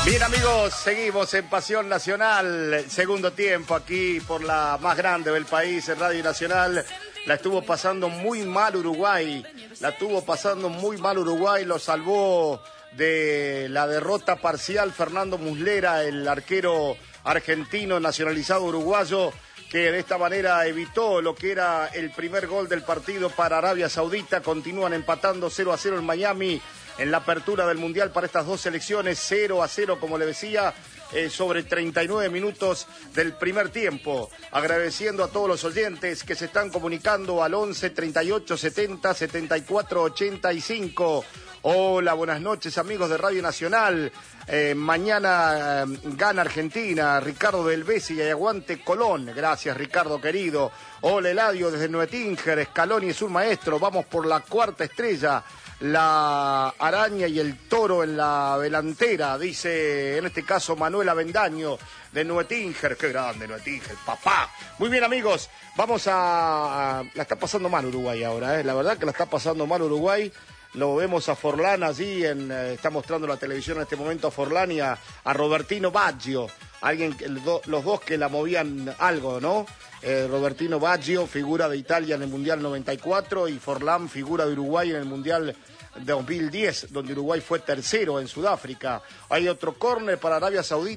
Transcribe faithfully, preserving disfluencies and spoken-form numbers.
Bien, amigos, seguimos en Pasión Nacional, segundo tiempo aquí por la más grande del país, en Radio Nacional. La estuvo pasando muy mal Uruguay, la estuvo pasando muy mal Uruguay, lo salvó de la derrota parcial Fernando Muslera, el arquero argentino nacionalizado uruguayo, que de esta manera evitó lo que era el primer gol del partido para Arabia Saudita. Continúan empatando cero a cero en Miami en la apertura del Mundial para estas dos selecciones, cero a cero, como le decía, eh, sobre treinta y nueve minutos del primer tiempo. Agradeciendo a todos los oyentes que se están comunicando al once, treinta y ocho, setenta, setenta y cuatro, ochenta y cinco. Hola, buenas noches, amigos de Radio Nacional. Eh, mañana eh, gana Argentina, Ricardo del Bessi y aguante Colón. Gracias, Ricardo querido. Hola, Eladio desde Nuetinger, Scaloni es un maestro. Vamos por la cuarta estrella. La araña y el toro en la delantera, dice en este caso Manuel Avendaño de Nuetinger. Qué grande Nuetinger, papá. Muy bien, amigos, vamos a... La está pasando mal Uruguay ahora, ¿eh? La verdad que la está pasando mal Uruguay. Lo vemos a Forlán allí, en, eh, está mostrando la televisión en este momento a Forlán y a, a Robertino Baggio, alguien que, do, los dos que la movían algo, ¿no? Eh, Robertino Baggio, figura de Italia en el Mundial noventa y cuatro, y Forlán, figura de Uruguay en el Mundial dos mil diez, donde Uruguay fue tercero en Sudáfrica. Hay otro córner para Arabia Saudita.